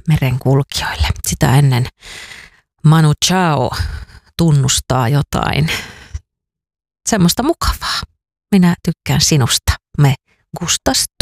merenkulkijoille. Sitä ennen Manu Chao tunnustaa jotain semmoista mukavaa. Minä tykkään sinusta. Me gustas